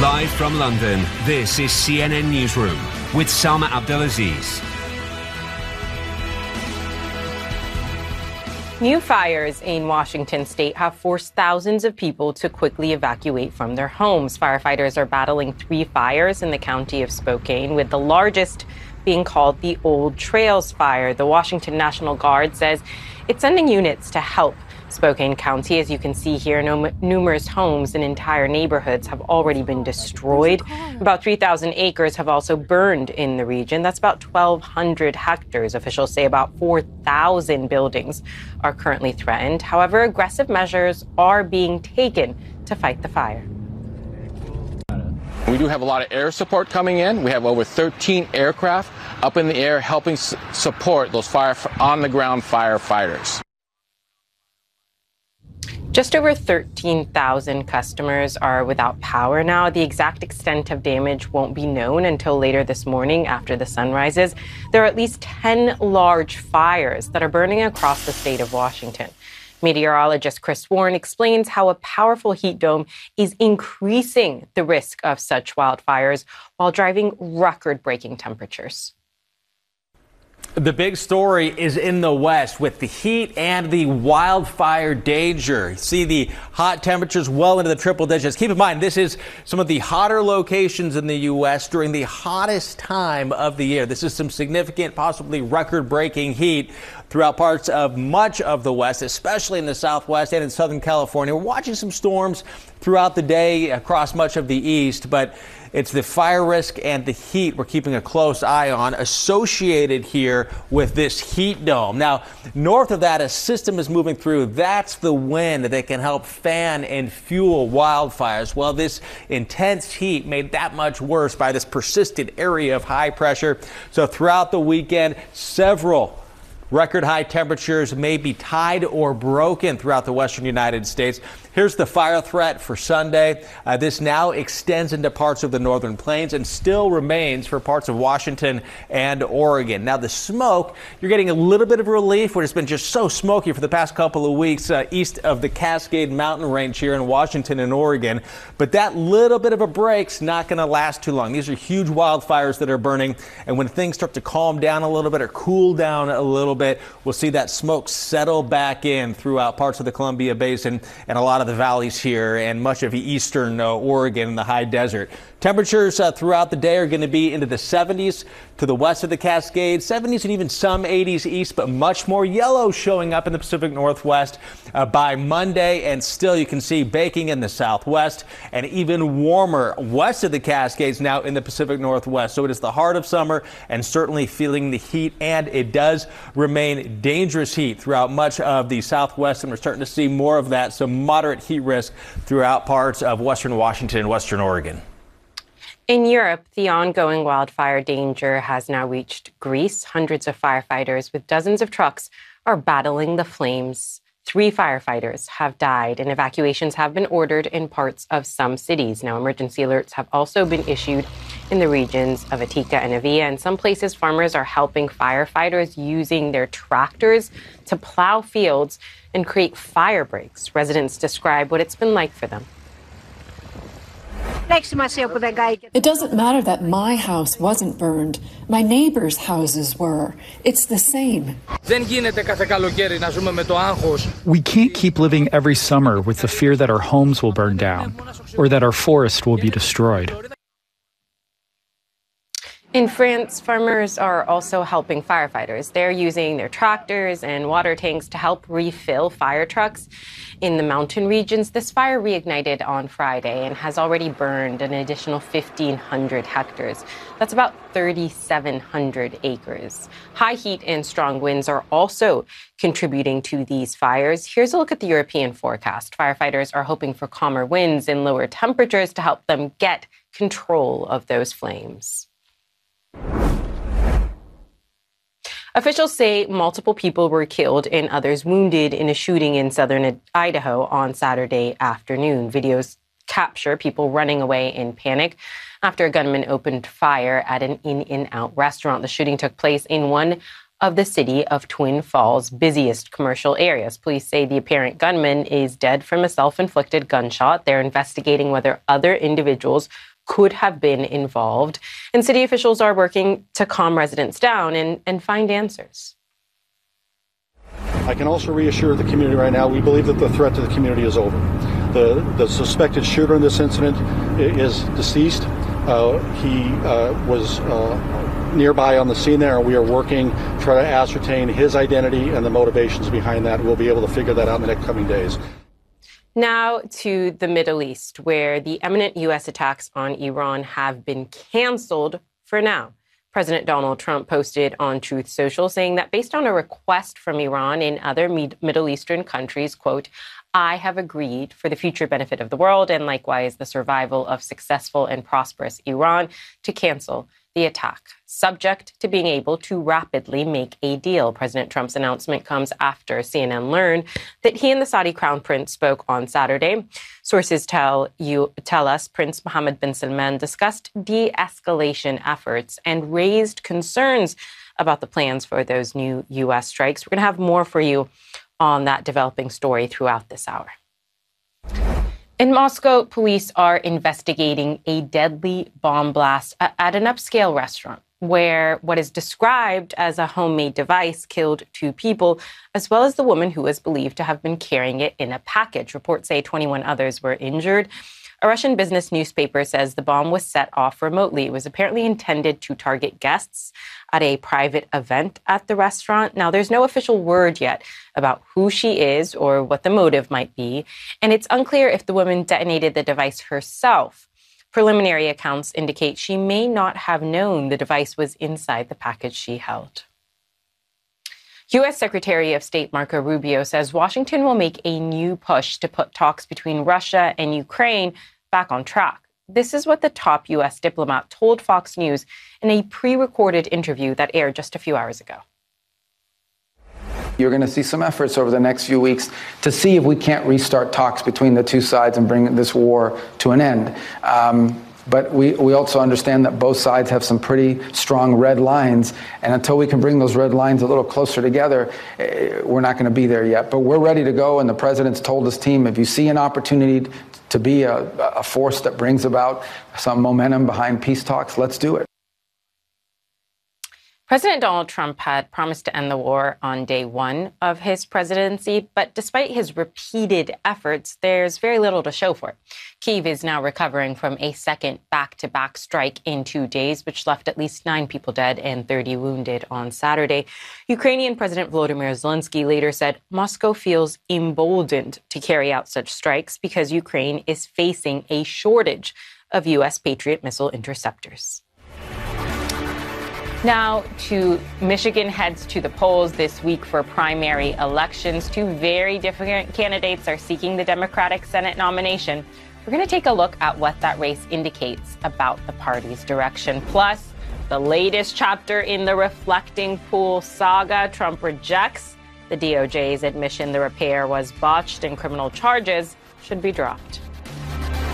Live from London, this is CNN Newsroom with Salma Abdelaziz. New fires in Washington state have forced thousands of people to quickly evacuate from their homes. Firefighters are battling 3 fires in the county of Spokane, with the largest being called the Old Trails Fire. The Washington National Guard says it's sending units to help Spokane County. As you can see here, numerous homes and entire neighborhoods have already been destroyed. About 3,000 acres have also burned in the region. That's about 1,200 hectares. Officials say about 4,000 buildings are currently threatened. However, aggressive measures are being taken to fight the fire. We do have a lot of air support coming in. We have over 13 aircraft up in the air helping support those on-the-ground firefighters. Just over 13,000 customers are without power now. The exact extent of damage won't be known until later this morning after the sun rises. There are at least 10 large fires that are burning across the state of Washington. Meteorologist Chris Warren explains how a powerful heat dome is increasing the risk of such wildfires while driving record-breaking temperatures. The big story is in the West with the heat and the wildfire danger. See the hot temperatures well into the triple digits. Keep in mind, this is some of the hotter locations in the U.S. during the hottest time of the year. This is some significant, possibly record-breaking heat throughout parts of much of the West, especially in the Southwest and in Southern California. We're watching some storms throughout the day across much of the East, but it's the fire risk and the heat we're keeping a close eye on associated here with this heat dome. Now, north of that, a system is moving through. That's the wind that can help fan and fuel wildfires. Well, this intense heat made that much worse by this persistent area of high pressure. So throughout the weekend, several record high temperatures may be tied or broken throughout the western United States. Here's the fire threat for Sunday. This now extends into parts of the northern plains and still remains for parts of Washington and Oregon. Now, the smoke, you're getting a little bit of relief where it's been just so smoky for the past couple of weeks east of the Cascade Mountain Range here in Washington and Oregon. But that little bit of a break's not going to last too long. These are huge wildfires that are burning. And when things start to calm down a little bit or cool down a little bit, we'll see that smoke settle back in throughout parts of the Columbia Basin and a lot of the valleys here and much of eastern Oregon and the high desert. Temperatures throughout the day are going to be into the 70s to the west of the Cascades, 70s and even some 80s east, but much more yellow showing up in the Pacific Northwest by Monday. And still you can see baking in the Southwest and even warmer west of the Cascades now in the Pacific Northwest. So it is the heart of summer and certainly feeling the heat, and it does remain dangerous heat throughout much of the Southwest. And we're starting to see more of that, some moderate heat risk throughout parts of western Washington and western Oregon. In Europe, the ongoing wildfire danger has now reached Greece. Hundreds of firefighters with dozens of trucks are battling the flames. 3 firefighters have died, and evacuations have been ordered in parts of some cities. Now, emergency alerts have also been issued in the regions of Attica and Avia. In some places, farmers are helping firefighters using their tractors to plow fields and create fire breaks. Residents describe what it's been like for them. It doesn't matter that my house wasn't burned. My neighbors' houses were. It's the same. We can't keep living every summer with the fear that our homes will burn down or that our forest will be destroyed. In France, farmers are also helping firefighters. They're using their tractors and water tanks to help refill fire trucks in the mountain regions. This fire reignited on Friday and has already burned an additional 1,500 hectares. That's about 3,700 acres. High heat and strong winds are also contributing to these fires. Here's a look at the European forecast. Firefighters are hoping for calmer winds and lower temperatures to help them get control of those flames. Officials say multiple people were killed and others wounded in a shooting in southern Idaho on Saturday afternoon. Videos capture people running away in panic after a gunman opened fire at an In-N-Out restaurant. The shooting took place in one of the city of Twin Falls' busiest commercial areas. Police say the apparent gunman is dead from a self-inflicted gunshot. They're investigating whether other individuals could have been involved. And city officials are working to calm residents down and find answers. I can also reassure the community right now, we believe that the threat to the community is over. The suspected shooter in this incident is deceased. He was nearby on the scene there, and we are working to try to ascertain his identity and the motivations behind that. We'll be able to figure that out in the next coming days. Now to the Middle East, where the imminent U.S. attacks on Iran have been canceled for now. President Donald Trump posted on Truth Social saying that based on a request from Iran and other Middle Eastern countries, quote, I have agreed for the future benefit of the world and likewise the survival of successful and prosperous Iran to cancel the attack, subject to being able to rapidly make a deal. President Trump's announcement comes after CNN learned that he and the Saudi Crown Prince spoke on Saturday. Sources tell us Prince Mohammed bin Salman discussed de-escalation efforts and raised concerns about the plans for those new U.S. strikes. We're going to have more for you on that developing story throughout this hour. In Moscow, police are investigating a deadly bomb blast at an upscale restaurant where what is described as a homemade device killed 2 people, as well as the woman who was believed to have been carrying it in a package. Reports say 21 others were injured. A Russian business newspaper says the bomb was set off remotely. It was apparently intended to target guests at a private event at the restaurant. Now, there's no official word yet about who she is or what the motive might be, and it's unclear if the woman detonated the device herself. Preliminary accounts indicate she may not have known the device was inside the package she held. U.S. Secretary of State Marco Rubio says Washington will make a new push to put talks between Russia and Ukraine back on track. This is what the top U.S. diplomat told Fox News in a pre-recorded interview that aired just a few hours ago. You're going to see some efforts over the next few weeks to see if we can't restart talks between the two sides and bring this war to an end. But we also understand that both sides have some pretty strong red lines. And until we can bring those red lines a little closer together, we're not going to be there yet. But we're ready to go. And the president's told his team, if you see an opportunity to be a force that brings about some momentum behind peace talks, let's do it. President Donald Trump had promised to end the war on day 1 of his presidency, but despite his repeated efforts, there's very little to show for it. Kyiv is now recovering from a second back-to-back strike in 2 days, which left at least 9 people dead and 30 wounded on Saturday. Ukrainian President Volodymyr Zelensky later said Moscow feels emboldened to carry out such strikes because Ukraine is facing a shortage of U.S. Patriot missile interceptors. Now to Michigan heads to the polls this week for primary elections. 2 very different candidates are seeking the Democratic Senate nomination. We're going to take a look at what that race indicates about the party's direction. Plus, the latest chapter in the Reflecting Pool saga. Trump rejects the DOJ's admission the repair was botched and criminal charges should be dropped.